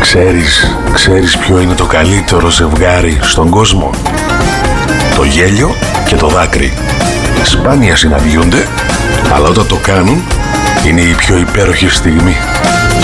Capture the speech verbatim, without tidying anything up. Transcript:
Ξέρεις, ξέρεις ποιο είναι το καλύτερο ζευγάρι στον κόσμο? Το γέλιο και το δάκρυ. Σπάνια συναντιούνται, αλλά όταν το κάνουν είναι η πιο υπέροχη στιγμή.